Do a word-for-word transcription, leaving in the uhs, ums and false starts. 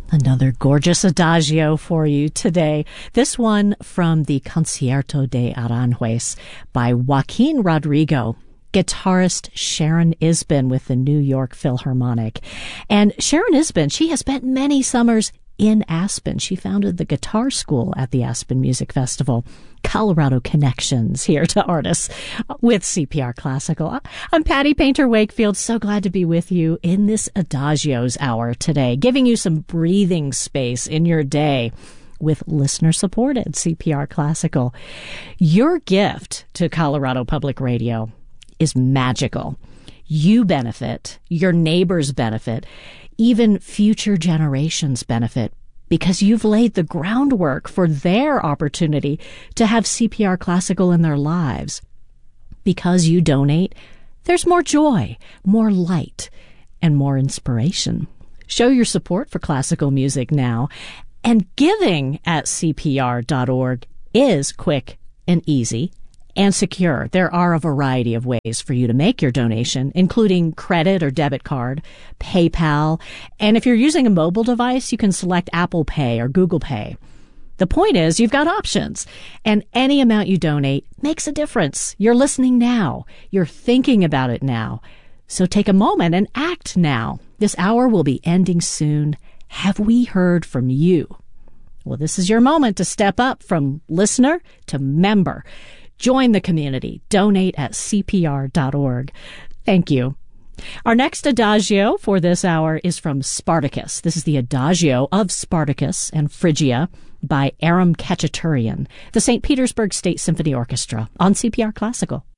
Another gorgeous adagio for you today. This one from the Concierto de Aranjuez by Joaquin Rodrigo, guitarist Sharon Isbin with the New York Philharmonic. And Sharon Isbin, she has spent many summers in Aspen. She founded the guitar school at the Aspen Music Festival. Colorado connections here to artists with C P R Classical. I'm Patty Painter Wakefield. So glad to be with you in this Adagios Hour today, giving you some breathing space in your day with listener-supported C P R Classical. Your gift to Colorado Public Radio is magical. You benefit, your neighbors benefit, even future generations benefit, because you've laid the groundwork for their opportunity to have C P R Classical in their lives. Because you donate, there's more joy, more light, and more inspiration. Show your support for classical music now. And giving at C P R dot org is quick and easy and secure. There are a variety of ways for you to make your donation, including credit or debit card, PayPal, and if you're using a mobile device, you can select Apple Pay or Google Pay. The point is, you've got options, and any amount you donate makes a difference. You're listening now. You're thinking about it now. So take a moment and act now. This hour will be ending soon. Have we heard from you? Well, this is your moment to step up from listener to member. Join the community. Donate at C P R dot org. Thank you. Our next adagio for this hour is from Spartacus. This is the adagio of Spartacus and Phrygia by Aram Khachaturian, the Saint Petersburg State Symphony Orchestra on C P R Classical.